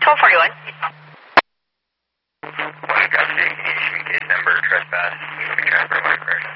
1241. One Gus, can you shoot case number trespass? You can transfer my person.